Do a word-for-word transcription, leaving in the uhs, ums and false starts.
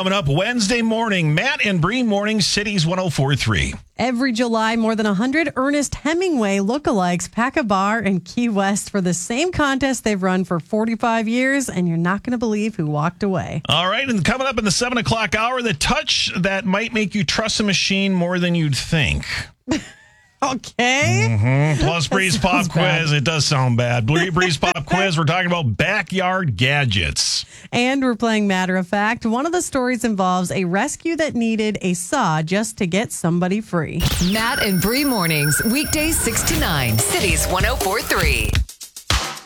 Coming up Wednesday morning, Matt and Bree Morning, Cities one oh four point three. Every July, more than one hundred Ernest Hemingway lookalikes pack a bar in Key West for the same contest they've run for forty-five years, and you're not going to believe who walked away. All right, and coming up in the seven o'clock hour, the touch that might make you trust a machine more than you'd think. Okay. Mm-hmm. Plus Breeze Pop bad. Quiz. It does sound bad. Breeze Pop Quiz. We're talking about backyard gadgets. And we're playing Matter of Fact. One of the stories involves a rescue that needed a saw just to get somebody free. Matt and Bree Mornings, weekdays six to nine. Cities one oh four point three.